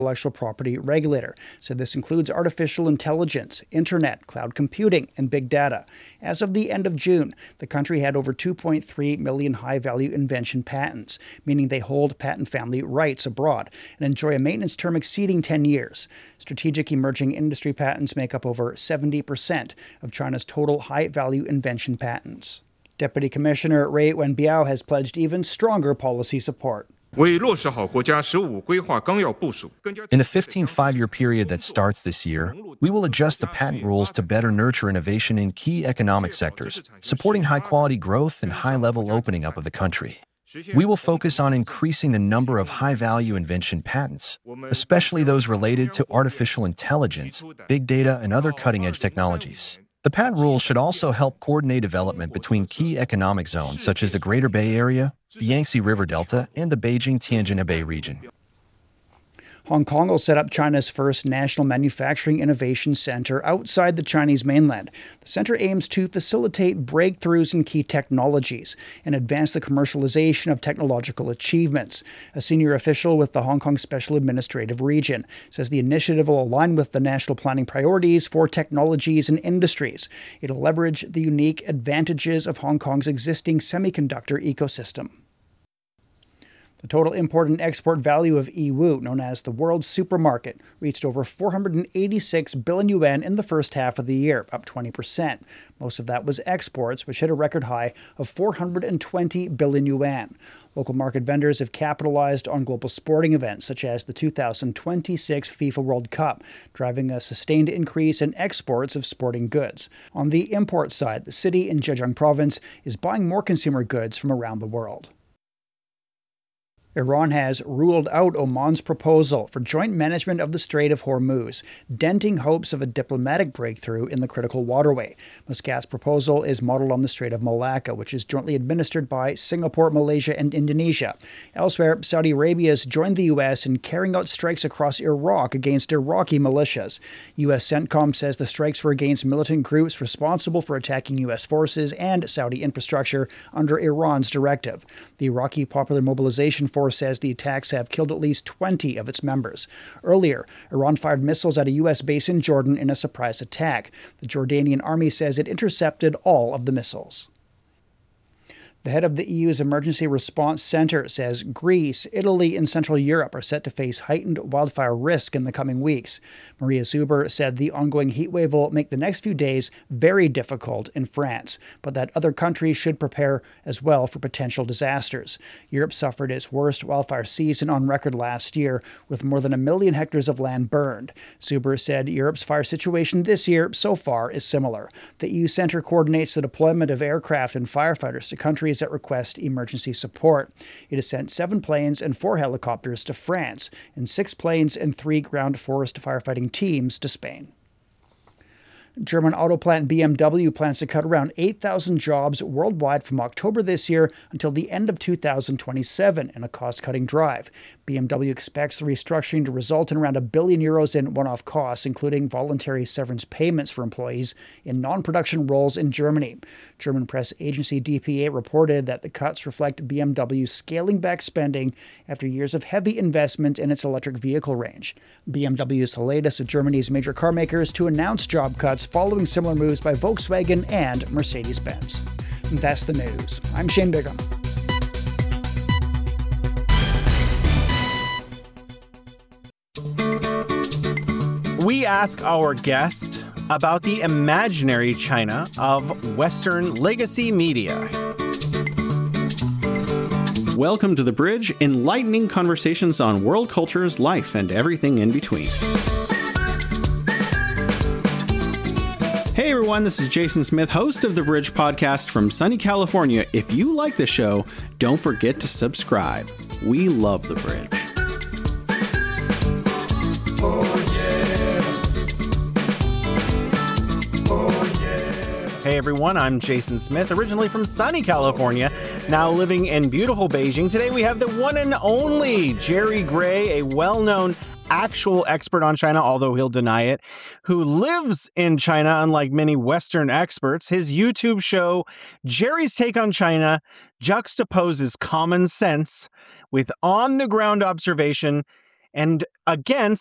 intellectual property regulator, said this includes artificial intelligence, internet, cloud computing, and big data. As of the end of June, the country had over 2.3 million high-value invention patents, meaning they hold patent family rights abroad and enjoy a maintenance term exceeding 10 years. Strategic emerging industry patents make up over 70% of China's total high-value invention patents. Deputy Commissioner Ray Wenbiao has pledged even stronger policy support. In the 15 five-year period that starts this year, we will adjust the patent rules to better nurture innovation in key economic sectors, supporting high-quality growth and high-level opening up of the country. We will focus on increasing the number of high-value invention patents, especially those related to artificial intelligence, big data, and other cutting-edge technologies. The patent rules should also help coordinate development between key economic zones such as the Greater Bay Area, the Yangtze River Delta, and the Beijing-Tianjin-Hebei region. Hong Kong will set up China's first national manufacturing innovation center outside the Chinese mainland. The center aims to facilitate breakthroughs in key technologies and advance the commercialization of technological achievements. A senior official with the Hong Kong Special Administrative Region says the initiative will align with the national planning priorities for technologies and industries. It'll leverage the unique advantages of Hong Kong's existing semiconductor ecosystem. The total import and export value of Yiwu, known as the world's supermarket, reached over 486 billion yuan in the first half of the year, up 20%. Most of that was exports, which hit a record high of 420 billion yuan. Local market vendors have capitalized on global sporting events such as the 2026 FIFA World Cup, driving a sustained increase in exports of sporting goods. On the import side, the city in Zhejiang province is buying more consumer goods from around the world. Iran has ruled out Oman's proposal for joint management of the Strait of Hormuz, denting hopes of a diplomatic breakthrough in the critical waterway. Muscat's proposal is modeled on the Strait of Malacca, which is jointly administered by Singapore, Malaysia, and Indonesia. Elsewhere, Saudi Arabia has joined the U.S. in carrying out strikes across Iraq against Iraqi militias. U.S. CENTCOM says the strikes were against militant groups responsible for attacking U.S. forces and Saudi infrastructure under Iran's directive. The Iraqi Popular Mobilization Force says the attacks have killed at least 20 of its members. Earlier, Iran fired missiles at a U.S. base in Jordan in a surprise attack. The Jordanian army says it intercepted all of the missiles. The head of the EU's Emergency Response Centre says Greece, Italy, and Central Europe are set to face heightened wildfire risk in the coming weeks. Maria Zuber said the ongoing heatwave will make the next few days very difficult in France, but that other countries should prepare as well for potential disasters. Europe suffered its worst wildfire season on record last year, with more than 1 million hectares of land burned. Zuber said Europe's fire situation this year so far is similar. The EU Centre coordinates the deployment of aircraft and firefighters to countries that request emergency support. It has sent 7 planes and 4 helicopters to France, and 6 planes and 3 ground forest firefighting teams to Spain. German auto plant BMW plans to cut around 8,000 jobs worldwide from October this year until the end of 2027 in a cost-cutting drive. BMW expects the restructuring to result in around €1 billion in one-off costs, including voluntary severance payments for employees in non-production roles in Germany. German press agency dpa reported that the cuts reflect BMW scaling back spending after years of heavy investment in its electric vehicle range. BMW is the latest of Germany's major car makers to announce job cuts following similar moves by Volkswagen and Mercedes-Benz. That's the news. I'm Shane Bigham. We ask our guest about the imaginary China of Western legacy media. Welcome to The Bridge, enlightening conversations on world cultures, life, and everything in between. Hey everyone, this is Jason Smith, host of The Bridge podcast from sunny California. If you like the show, don't forget to subscribe. We love The Bridge. Hey everyone, I'm Jason Smith, originally from sunny California, now living in beautiful Beijing. Today we have the one and only Jerry Gray, a well-known actual expert on China, although he'll deny it, who lives in China, unlike many Western experts. His YouTube show, Jerry's Take on China, juxtaposes common sense with on-the-ground observation and again,